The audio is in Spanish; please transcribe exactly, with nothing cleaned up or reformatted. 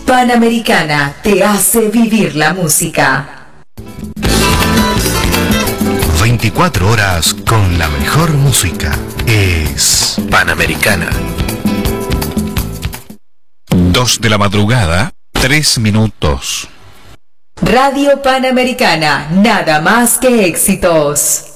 Panamericana te hace vivir la música. veinticuatro horas con la mejor música. Es Panamericana. Dos de la madrugada, tres minutos. Radio Panamericana, nada más que éxitos.